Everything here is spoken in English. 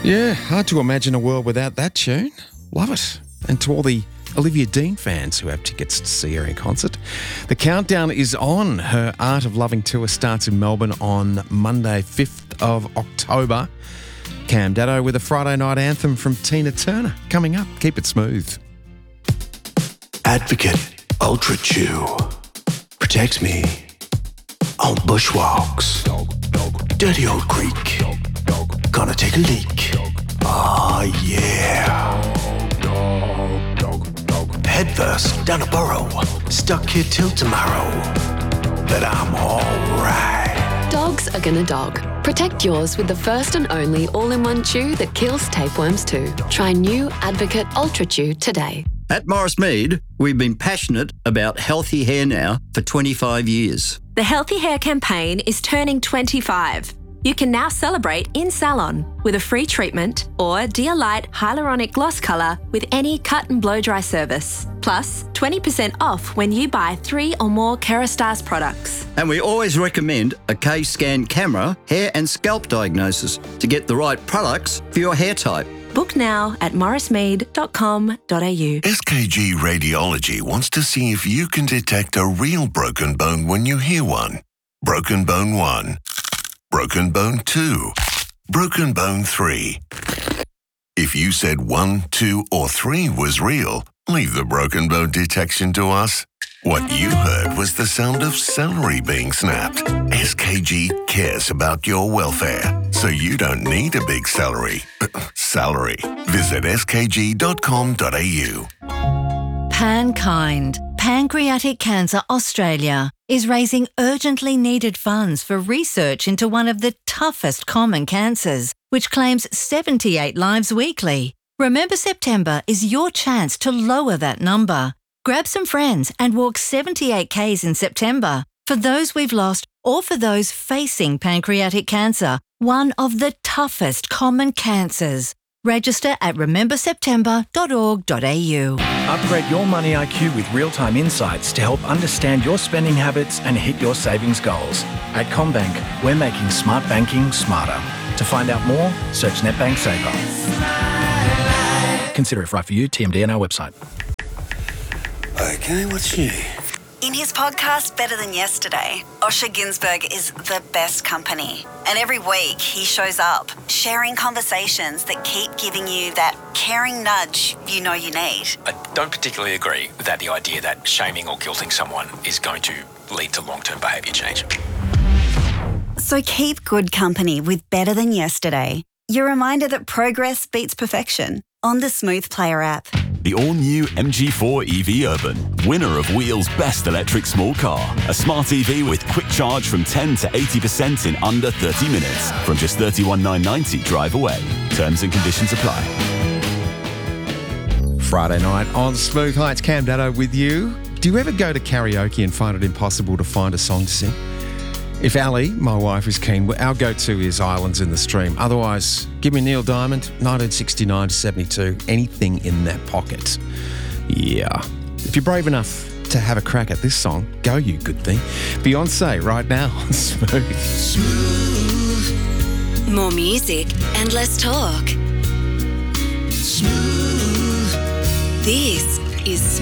Yeah, hard to imagine a world without that tune. Love it. And to all the Olivia Dean fans who have tickets to see her in concert, the countdown is on. Her Art of Loving tour starts in Melbourne on Monday, 5th of October. Cam Daddo with a Friday night anthem from Tina Turner. Coming up, keep it smooth. Advocate Ultra Chew. Protects me. On bushwalks. Dirty old creek. Gonna take a leak. Oh yeah. Head first down a burrow. Stuck here till tomorrow. But I'm alright. Dogs are gonna dog. Protect yours with the first and only all-in-one chew that kills tapeworms too. Try new Advocate Ultra Chew today. At Morris Mead, we've been passionate about healthy hair now for 25 years. The Healthy Hair campaign is turning 25. You can now celebrate in salon with a free treatment or Dear Light Hyaluronic Gloss Colour with any cut and blow dry service. Plus, 20% off when you buy 3 or more Kerastase products. And we always recommend a K-Scan camera, hair and scalp diagnosis to get the right products for your hair type. Book now at morrismead.com.au. SKG Radiology wants to see if you can detect a real broken bone when you hear one. Broken bone 1. Broken bone 2. Broken bone 3. If you said 1, 2, or 3 was real, leave the broken bone detection to us. What you heard was the sound of celery being snapped. SKG cares about your welfare, so you don't need a big salary. Visit skg.com.au. PanKind, Pancreatic Cancer Australia, is raising urgently needed funds for research into one of the toughest common cancers, which claims 78 lives weekly. Remember September is your chance to lower that number. Grab some friends and walk 78 Ks in September for those we've lost or for those facing pancreatic cancer, one of the toughest common cancers. Register at rememberseptember.org.au. Upgrade your money IQ with real-time insights to help understand your spending habits and hit your savings goals. At CommBank, we're making smart banking smarter. To find out more, search NetBank Saver. Consider if right for you. TMD on our website. Okay, what's new? In his podcast, Better Than Yesterday, Osher Günsberg is the best company. And every week he shows up, sharing conversations that keep giving you that caring nudge you know you need. I don't particularly agree with the idea that shaming or guilting someone is going to lead to long-term behaviour change. So keep good company with Better Than Yesterday. Your reminder that progress beats perfection on the Smooth Player app. The all-new MG4 EV Urban, winner of Wheel's Best Electric Small Car. A smart EV with quick charge from 10 to 80% in under 30 minutes. From just $31,990 drive away. Terms and conditions apply. Friday night on Smooth. Hi, it's Cam Daddo with you. Do you ever go to karaoke and find it impossible to find a song to sing? If Ali, my wife, is keen, our go-to is Islands in the Stream. Otherwise, give me Neil Diamond, 1969 to 72, anything in that pocket. Yeah. If you're brave enough to have a crack at this song, go you good thing. Beyonce right now on Smooth. Smooth. More music and less talk. Smooth. This is Smooth.